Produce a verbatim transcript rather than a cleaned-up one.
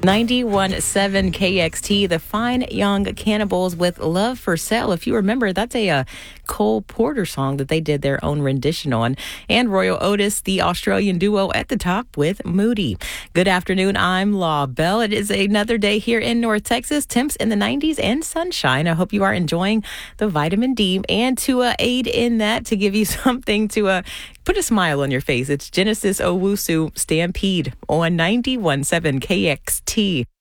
ninety-one point seven K X T, the Fine Young Cannibals with Love for Sale. If you remember, that's a uh, Cole Porter song that they did their own rendition on. And Royal Otis, the Australian duo, at the top with Moody. Good afternoon. I'm Law Bell. It is another day here in North Texas. Temps in the nineties and sunshine. I hope you are enjoying the vitamin D. And to uh, aid in that, to give you something to uh, put a smile on your face, it's Genesis Owusu Stampede on ninety-one point seven K X T.